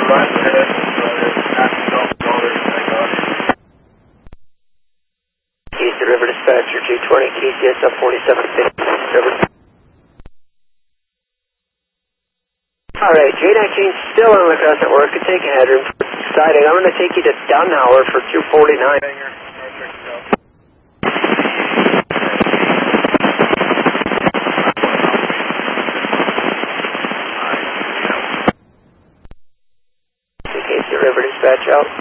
Keystone River Dispatcher 220, KCS up 4750. River. Alright, J19 still on lookout network. Could take a headroom siding. I'm going to take you to Dunhauer for 249. River Dispatch out.